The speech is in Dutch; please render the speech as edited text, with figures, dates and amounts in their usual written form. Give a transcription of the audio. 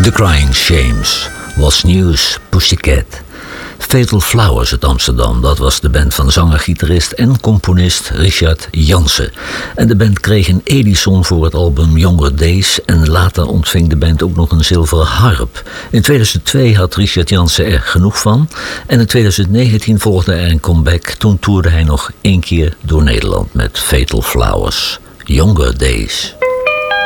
The Crying Shames, What's News, Pussycat. Fatal Flowers uit Amsterdam, dat was de band van zanger, gitarist en componist Richard Jansen. En de band kreeg een Edison voor het album Younger Days en later ontving de band ook nog een zilveren harp. In 2002 had Richard Jansen er genoeg van en in 2019 volgde er een comeback. Toen toerde hij nog 1 keer door Nederland met Fatal Flowers, Younger Days.